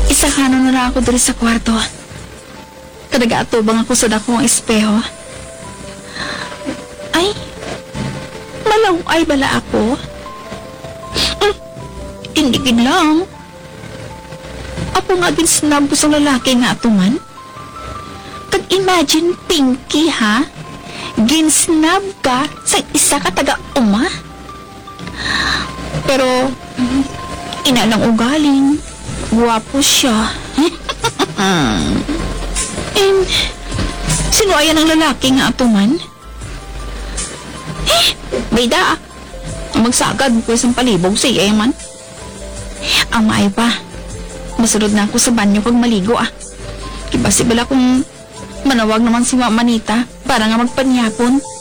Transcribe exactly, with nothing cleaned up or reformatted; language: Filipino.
Isa ka na na ako diri sa kwarto. Kadagaatubang ako sa dakong espeho. Ay, malaw ay bala ako. Mm, hindi gid lang. Ako nga ginsnab ko sa lalaki nga atuman. Kag-imagine, Pinky, ha? Ginsnab ka sa isa ka taga-uma? Pero, ina lang ugaling. Guwapo siya. And, sino ayan ang lalaki nga atuman? Eh, bayda. Magsagad ko isang palibog sa iya man. Amay pa. Masunod na ako sa banyo pag maligo ah. Kibasi bala kung manawag naman si Mama Manita para nga magpanyapon.